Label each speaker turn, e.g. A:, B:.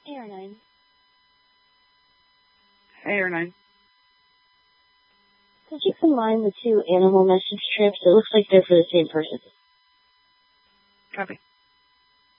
A: AR9.
B: AR9.
A: Could you combine the two animal message strips? It looks like they're for the same person.
B: Copy.